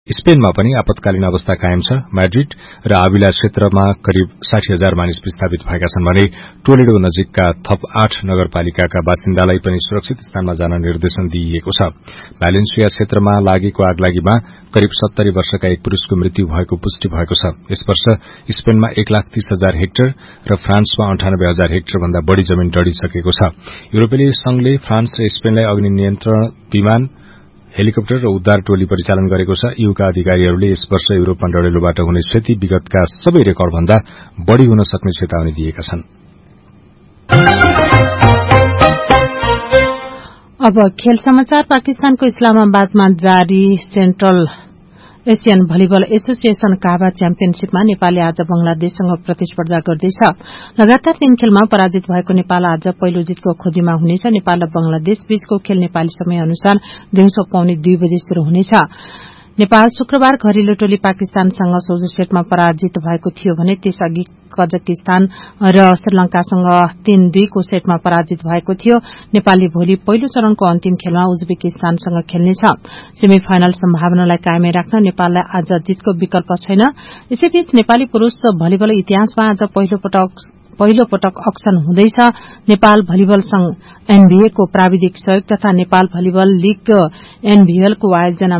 स्पेनमा पनि आपतकालीन अवस्था कायम छ। मैड्रिड र आविला क्षेत्रमा करिब 60,000 मानिस विस्थापित भएका छन् भने टोलेडो नजिकका थप 8 नगरपालिकाका बासिन्दालाई पनि सुरक्षित स्थानमा जान निर्देशन दिइएको छ। भ्यालेन्सिया क्षेत्रमा लागेको आगलागीमा करिब 70 वर्षका एक पुरूषको मृत्यु भएको पुष्टि भएको छ। यस वर्ष स्पेनमा 1,30,000 हेक्टर र फ्रान्समा 98,000 हेक्टर भन्दा बढ़ी जमिन डढिसकेको छ। युरोपेली संघले फ्रान्स र स्पेनलाई अग्नि नियन्त्रण विमान, हेलिकप्टर र उद्धार टोली परिचालन गरेको छ। यूका अधिकारीहरूले यस वर्ष युरोपमा डढेलोबाट हुने क्षति विगतका सबै रेकर्डभन्दा बढ़ी हुन सक्ने चेतावनी दिएका छन्। अब खेल समाचार। पाकिस्तानको इस्लामाबादमा जारी सेन्ट्रल एशियन भलिबल एसोसिएशन काभा च्याम्पियनशीपमा नेपालले आज बंगलादेशसँग प्रतिस्पर्धा गर्दैछ। लगातार 3 खेलमा पराजित भएको नेपाल आज पहिलो जितको खोजीमा हुनेछ। नेपाल र बंगलादेश बीचको खेल नेपाली समय अनुसार दिउँसो 1:15 बजे शुरू हुनेछ। नेपाल शुक्रबार घरेलु टोली पाकिस्तानसँग सोझो सेटमा पराजित भएको थियो भने त्यसअघि कजाकिस्तान र श्रीलंकासँग 3-2 को सेटमा पराजित भएको थियो। नेपालले भोलि पहिलो चरणको अन्तिम खेलमा उज्बेकिस्तानसँग खेल्नेछ। सेमी फाइनल सम्भावनालाई कायमै राख्न नेपाललाई आज जितको विकल्प छैन। यसैबीच नेपाली पुरूष भलिबल इतिहासमा आज पहिलो पटक अक्सन हुँदैछ। नेपाल भलिबल संघ एनभीए को प्राविधिक सहयोग तथा नेपाल भलिबल लीग एनभीएल को आयोजना